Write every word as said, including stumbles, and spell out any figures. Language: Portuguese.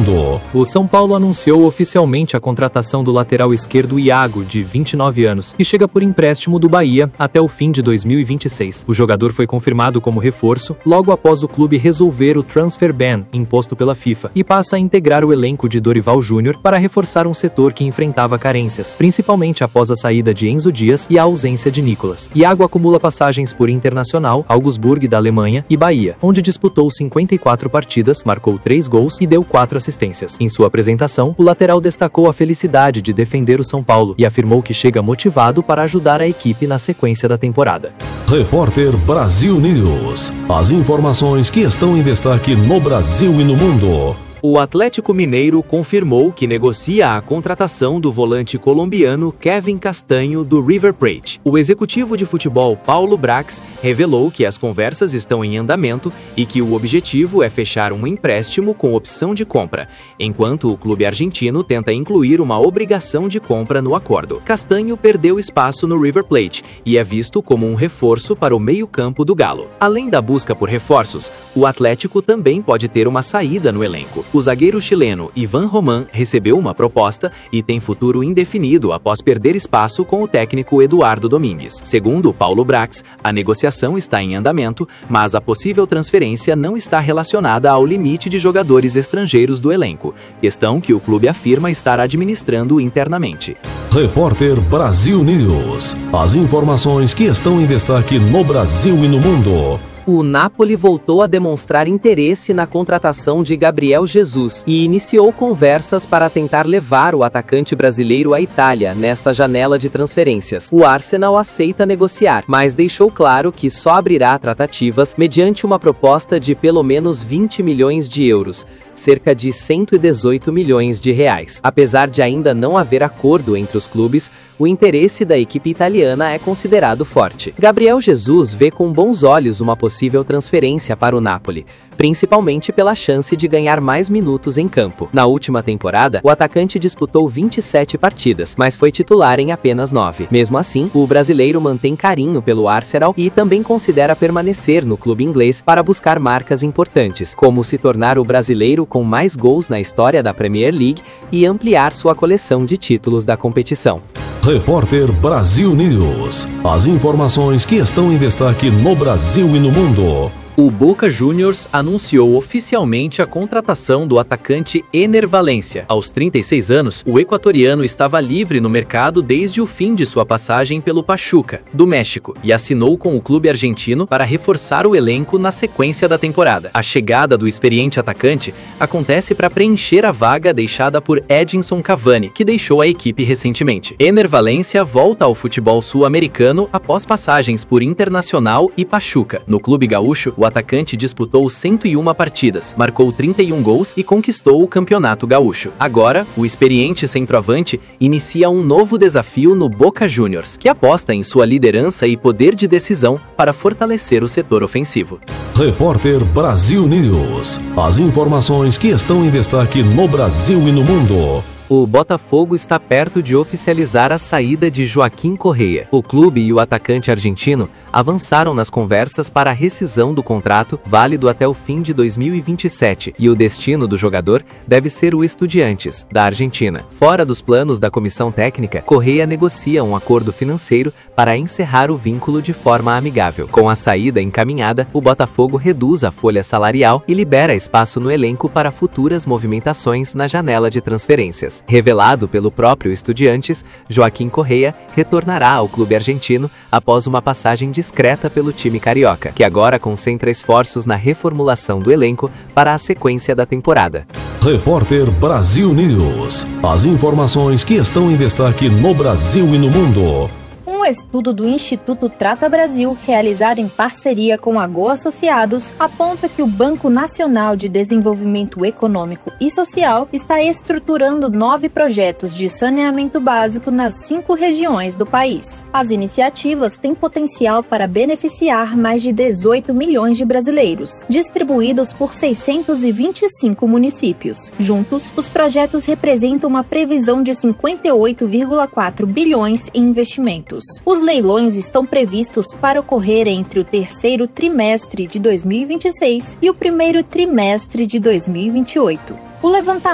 mundo. O São Paulo anunciou oficialmente a contratação do lateral esquerdo Iago, de vinte e nove anos, que chega por empréstimo do Bahia até o fim de dois mil e vinte e seis. O jogador foi confirmado como reforço logo após o clube resolver o transfer ban imposto pela FIFA e passa a integrar o elenco de Dorival Júnior para reforçar um setor que enfrentava carências, principalmente após a saída de Enzo Dias e a ausência de Nicolas. Iago acumula passagens por Internacional, Augsburg da Alemanha e Bahia, onde disputou cinquenta e quatro partidas, marcou três gols e deu quatro assistências. Em sua apresentação, o lateral destacou a felicidade de defender o São Paulo e afirmou que chega motivado para ajudar a equipe na sequência da temporada. Repórter Brasil News. As informações que estão em destaque no Brasil e no mundo. O Atlético Mineiro confirmou que negocia a contratação do volante colombiano Kevin Castanho do River Plate. O executivo de futebol Paulo Brax revelou que as conversas estão em andamento e que o objetivo é fechar um empréstimo com opção de compra, enquanto o clube argentino tenta incluir uma obrigação de compra no acordo. Castanho perdeu espaço no River Plate e é visto como um reforço para o meio-campo do Galo. Além da busca por reforços, o Atlético também pode ter uma saída no elenco. O zagueiro chileno Ivan Roman recebeu uma proposta e tem futuro indefinido após perder espaço com o técnico Eduardo Domingues. Segundo Paulo Brax, a negociação está em andamento, mas a possível transferência não está relacionada ao limite de jogadores estrangeiros do elenco, questão que o clube afirma estar administrando internamente. Repórter Brasil News. As informações que estão em destaque no Brasil e no mundo. O Napoli voltou a demonstrar interesse na contratação de Gabriel Jesus e iniciou conversas para tentar levar o atacante brasileiro à Itália nesta janela de transferências. O Arsenal aceita negociar, mas deixou claro que só abrirá tratativas mediante uma proposta de pelo menos vinte milhões de euros, cerca de cento e dezoito milhões de reais. Apesar de ainda não haver acordo entre os clubes, o interesse da equipe italiana é considerado forte. Gabriel Jesus vê com bons olhos uma possível transferência para o Napoli, principalmente pela chance de ganhar mais minutos em campo. Na última temporada, o atacante disputou vinte e sete partidas, mas foi titular em apenas nove. Mesmo assim, o brasileiro mantém carinho pelo Arsenal e também considera permanecer no clube inglês para buscar marcas importantes, como se tornar o brasileiro com mais gols na história da Premier League e ampliar sua coleção de títulos da competição. Repórter Brasil News. As informações que estão em destaque no Brasil e no mundo. O Boca Juniors anunciou oficialmente a contratação do atacante Ener Valencia. Aos trinta e seis anos, o equatoriano estava livre no mercado desde o fim de sua passagem pelo Pachuca, do México, e assinou com o clube argentino para reforçar o elenco na sequência da temporada. A chegada do experiente atacante acontece para preencher a vaga deixada por Edinson Cavani, que deixou a equipe recentemente. Ener Valencia volta ao futebol sul-americano após passagens por Internacional e Pachuca. No clube gaúcho, o O atacante disputou cento e uma partidas, marcou trinta e um gols e conquistou o Campeonato Gaúcho. Agora, o experiente centroavante inicia um novo desafio no Boca Juniors, que aposta em sua liderança e poder de decisão para fortalecer o setor ofensivo. Repórter Brasil News. As informações que estão em destaque no Brasil e no mundo. O Botafogo está perto de oficializar a saída de Joaquim Correa. O clube e o atacante argentino avançaram nas conversas para a rescisão do contrato, válido até o fim de dois mil e vinte e sete, e o destino do jogador deve ser o Estudiantes, da Argentina. Fora dos planos da comissão técnica, Correa negocia um acordo financeiro para encerrar o vínculo de forma amigável. Com a saída encaminhada, o Botafogo reduz a folha salarial e libera espaço no elenco para futuras movimentações na janela de transferências. Revelado pelo próprio Estudiantes, Joaquim Correa retornará ao clube argentino após uma passagem discreta pelo time carioca, que agora concentra esforços na reformulação do elenco para a sequência da temporada. Repórter Brasil News. As informações que estão em destaque no Brasil e no mundo. Um estudo do Instituto Trata Brasil, realizado em parceria com a Go Associados, aponta que o Banco Nacional de Desenvolvimento Econômico e Social está estruturando nove projetos de saneamento básico nas cinco regiões do país. As iniciativas têm potencial para beneficiar mais de dezoito milhões de brasileiros, distribuídos por seiscentos e vinte e cinco municípios. Juntos, os projetos representam uma previsão de cinquenta e oito vírgula quatro bilhões em investimentos. Os leilões estão previstos para ocorrer entre o terceiro trimestre de dois mil e vinte e seis e o primeiro trimestre de dois mil e vinte e oito. O levantamento